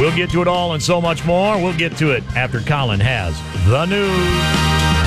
We'll get to it all and so much more. We'll get to it after Colin has the news.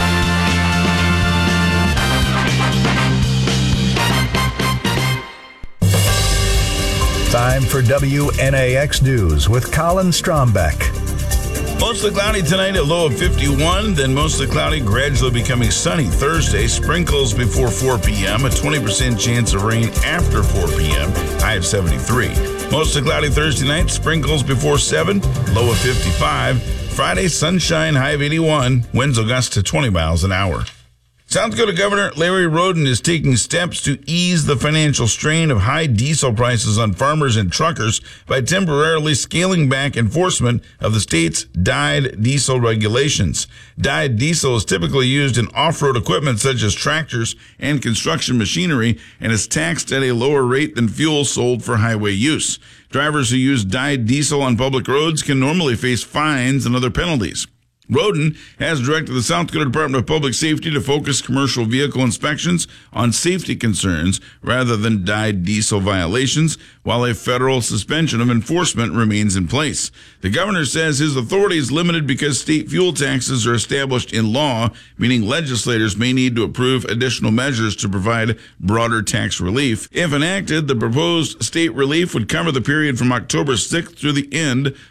Time for WNAX News with Colin Strombeck. Mostly cloudy tonight, a low of 51, then mostly cloudy, gradually becoming sunny Thursday. Sprinkles before 4 p.m., a 20% chance of rain after 4 p.m., high of 73. Mostly cloudy Thursday night, sprinkles before 7, low of 55. Friday, sunshine, high of 81, winds will gust to 20 miles an hour. South Dakota Governor Larry Roden is taking steps to ease the financial strain of high diesel prices on farmers and truckers by temporarily scaling back enforcement of the state's dyed diesel regulations. Dyed diesel is typically used in off-road equipment such as tractors and construction machinery and is taxed at a lower rate than fuel sold for highway use. Drivers who use dyed diesel on public roads can normally face fines and other penalties. Roden has directed the South Dakota Department of Public Safety to focus commercial vehicle inspections on safety concerns rather than dyed diesel violations, while a federal suspension of enforcement remains in place. The governor says his authority is limited because state fuel taxes are established in law, meaning legislators may need to approve additional measures to provide broader tax relief. If enacted, the proposed state relief would cover the period from October 6th through the end